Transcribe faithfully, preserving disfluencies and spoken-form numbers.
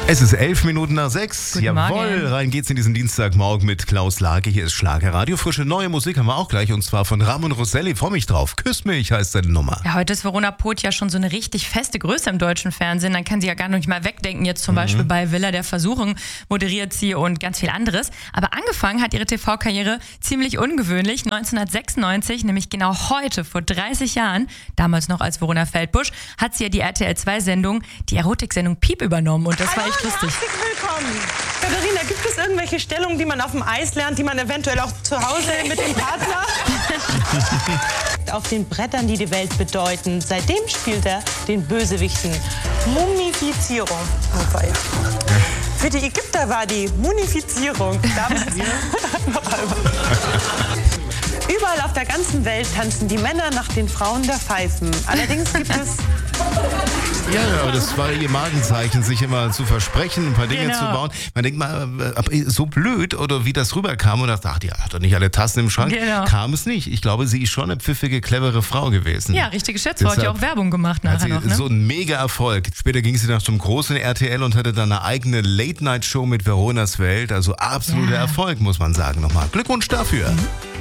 Es ist elf Minuten nach sechs. Guten Jawohl, Morgen. rein geht's in diesen Dienstagmorgen mit Klaus Lage. Hier ist Schlagerradio. Frische neue Musik haben wir auch gleich und zwar von Ramon Rosselli. Freu mich drauf. Küss mich heißt seine Nummer. Ja, heute ist Verona Poth ja schon so eine richtig feste Größe im deutschen Fernsehen. Dann kann sie ja gar nicht mal wegdenken. Jetzt zum mhm. Beispiel bei Villa der Versuchung moderiert sie und ganz viel anderes. Aber angefangen hat ihre T V-Karriere ziemlich ungewöhnlich. neunzehnhundertsechsundneunzig, nämlich genau heute, vor dreißig Jahren, damals noch als Verona Feldbusch, hat sie ja die R T L zwei Sendung, die Erotiksendung Piep übernommen. Und das war echt lustig. Herzlich willkommen. Katharina, gibt es irgendwelche Stellungen, die man auf dem Eis lernt, die man eventuell auch zu Hause mit dem Partner? Auf den Brettern, die die Welt bedeuten. Seitdem spielt er den Bösewichten. Mumifizierung. Oh, ja. Für die Ägypter war die Munifizierung. Damals noch einmal. Überall auf der ganzen Welt tanzen die Männer nach den Frauen der Pfeifen. Allerdings gibt es... Ja, aber das war ihr Markenzeichen, sich immer zu versprechen, ein paar Dinge Genau. zu bauen. Man denkt mal, aber so blöd oder wie das rüberkam und dachte, ach, die hat doch nicht alle Tassen im Schrank. Genau. Kam es nicht. Ich glaube, sie ist schon eine pfiffige, clevere Frau gewesen. Ja, richtige Schätzfrau, hat ja Deshalb auch Werbung gemacht Hat nachher sie noch, ne? so einen Mega-Erfolg. Später ging sie noch zum großen R T L und hatte dann eine eigene Late-Night-Show mit Veronas Welt. Also absoluter Ja. Erfolg, muss man sagen nochmal. Glückwunsch dafür. Mhm.